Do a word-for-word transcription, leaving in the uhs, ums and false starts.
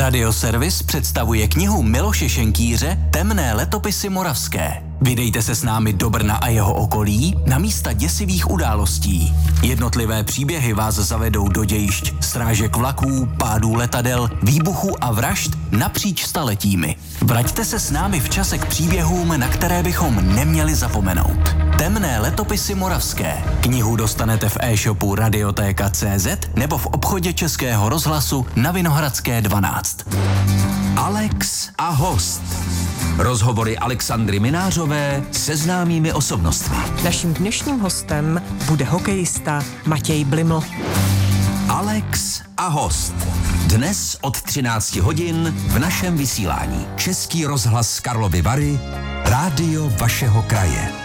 Radioservis představuje knihu Miloše Šenkýře Temné letopisy moravské. Vydejte se s námi do Brna a jeho okolí na místa děsivých událostí. Jednotlivé příběhy vás zavedou do dějišť srážek vlaků, pádů letadel, výbuchů a vražd napříč staletími. Vraťte se s námi v čase k příběhům, na které bychom neměli zapomenout. Temné letopisy moravské. Knihu dostanete v e-shopu Radiotéka tečka cé zet nebo v obchodě Českého rozhlasu na Vinohradské dvanáct. Alex a host. Rozhovory Alexandry Minářové se známými osobnostmi. Naším dnešním hostem bude hokejista Matěj Bliml. Alex a host. Dnes od třinácti hodin v našem vysílání. Český rozhlas Karlovy Vary, rádio vašeho kraje.